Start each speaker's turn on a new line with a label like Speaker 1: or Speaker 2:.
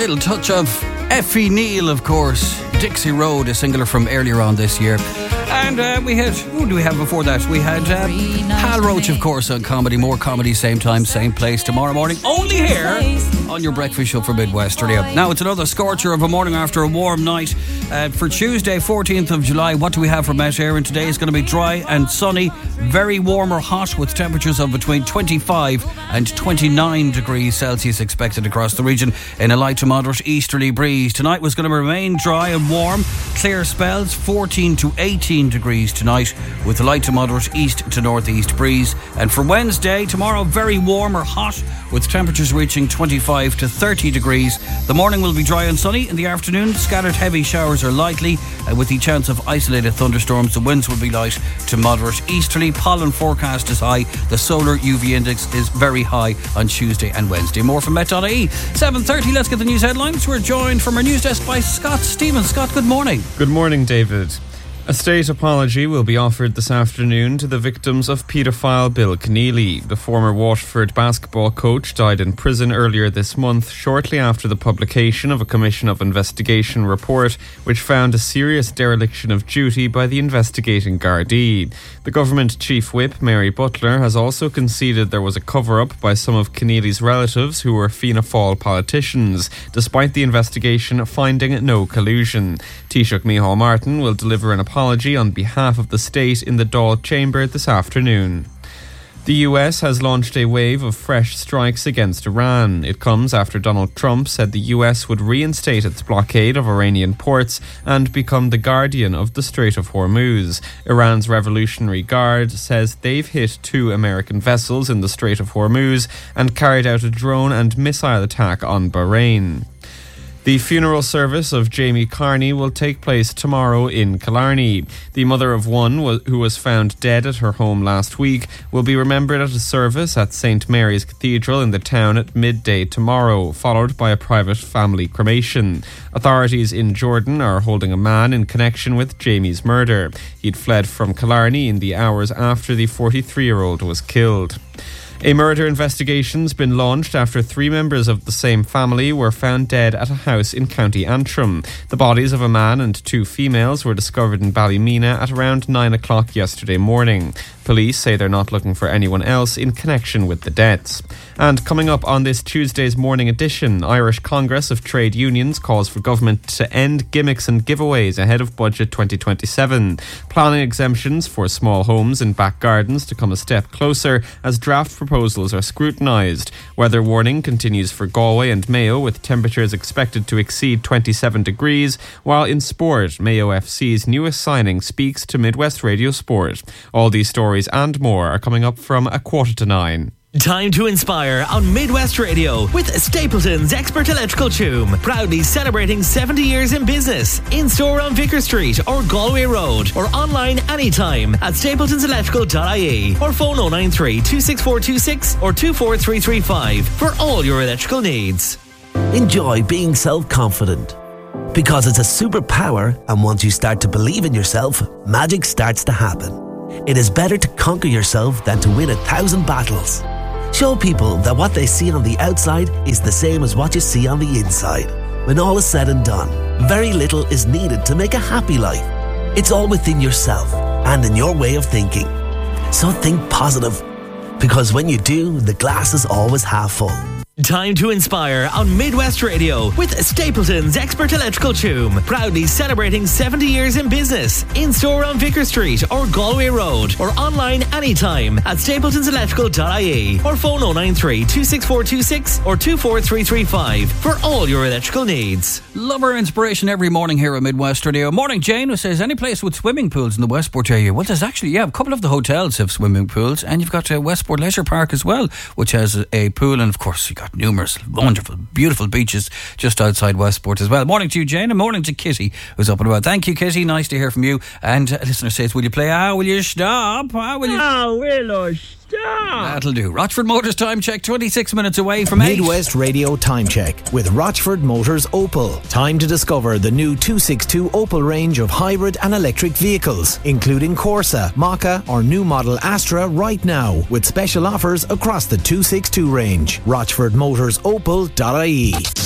Speaker 1: little touch of Effie Neal, of course. Dixie Road, a singular from earlier on this year. And we had, who do we have before that? We had Hal Roach, of course, on comedy. More comedy, same time, same place, tomorrow morning. Only here on your breakfast show for Midwest Radio. Now, it's another scorcher of a morning after a warm night. For Tuesday, 14th of July, what do we have for Met Éireann? Today is going to be dry and sunny, very warm or hot, with temperatures of between 25 and 29 degrees Celsius expected across the region in a light to moderate easterly breeze. Tonight was going to remain dry and warm, clear spells, 14 to 18 degrees tonight, with a light to moderate east to northeast breeze. And for Wednesday, tomorrow, very warm or hot, with temperatures reaching 25 to 30 degrees. The morning will be dry and sunny. In the afternoon, scattered heavy showers are likely, with the chance of isolated thunderstorms. The winds will be light to moderate easterly. Pollen forecast is high. The solar UV index is very high on Tuesday and Wednesday. More from Met.ie. 7:30, let's get the news headlines. We're joined from our news desk by Scott Stevens. Scott, good morning.
Speaker 2: Good morning, David. A state apology will be offered this afternoon to the victims of paedophile Bill Keneally. The former Waterford basketball coach died in prison earlier this month, shortly after the publication of a Commission of Investigation report which found a serious dereliction of duty by the investigating Gardaí. The government chief whip, Mary Butler, has also conceded there was a cover-up by some of Keneally's relatives who were Fianna Fáil politicians, despite the investigation finding no collusion. Taoiseach Micheál Martin will deliver an apology on behalf of the state in the Dáil Chamber this afternoon. The US has launched a wave of fresh strikes against Iran. It comes after Donald Trump said the US would reinstate its blockade of Iranian ports and become the guardian of the Strait of Hormuz. Iran's Revolutionary Guard says they've hit 2 American vessels in the Strait of Hormuz and carried out a drone and missile attack on Bahrain. The funeral service of Jamie Carney will take place tomorrow in Killarney. The mother of one who was found dead at her home last week will be remembered at a service at St Mary's Cathedral in the town at midday tomorrow, followed by a private family cremation. Authorities in Jordan are holding a man in connection with Jamie's murder. He'd fled from Killarney in the hours after the 43-year-old was killed. A murder investigation's been launched after 3 members of the same family were found dead at a house in County Antrim. The bodies of a man and 2 females were discovered in Ballymena at around 9 o'clock yesterday morning. Police say they're not looking for anyone else in connection with the deaths. And coming up on this Tuesday's morning edition, Irish Congress of Trade Unions calls for government to end gimmicks and giveaways ahead of Budget 2027. Planning exemptions for small homes and back gardens to come a step closer as draft proposals are scrutinised. Weather warning continues for Galway and Mayo, with temperatures expected to exceed 27 degrees, while in sport, Mayo FC's newest signing speaks to Midwest Radio Sport. All these stories and more are coming up from 9:15.
Speaker 3: Time to inspire on Midwest Radio with Stapleton's Expert Electrical Toom. Proudly celebrating 70 years in business. In store on Vicar Street or Galway Road, or online anytime at stapletonselectrical.ie, or phone 093 26426 or 24335 for all your electrical needs.
Speaker 4: Enjoy being self-confident, because it's a superpower, and once you start to believe in yourself, magic starts to happen. It is better to conquer yourself than to win 1,000 battles. Show people that what they see on the outside is the same as what you see on the inside. When all is said and done, very little is needed to make a happy life. It's all within yourself and in your way of thinking. So think positive, because when you do, the glass is always half full.
Speaker 3: Time to inspire on Midwest Radio with Stapleton's Expert Electrical Toom. Proudly celebrating 70 years in business. In store on Vicar Street or Galway Road, or online anytime at stapletonselectrical.ie, or phone 093 26426 or 24335 for all your electrical needs.
Speaker 1: Love our inspiration every morning here at Midwest Radio. Morning, Jane, who says, any place with swimming pools in the Westport area? Well, there's actually, a couple of the hotels have swimming pools, and you've got Westport Leisure Park as well, which has a pool, and of course you've got numerous wonderful, beautiful beaches just outside Westport as well. Morning to you, Jane, and morning to Kitty, who's up and about. Thank you, Kitty. Nice to hear from you. And a listener says, will you play Will You Stop? Will you Stop? That'll do. Rochford Motors time check, 26 minutes away from 8.
Speaker 5: Midwest Radio time check with Rochford Motors Opel. Time to discover the new 262 Opel range of hybrid and electric vehicles, including Corsa, Maka or new model Astra right now, with special offers across the 262 range. RochfordMotorsOpel.ie.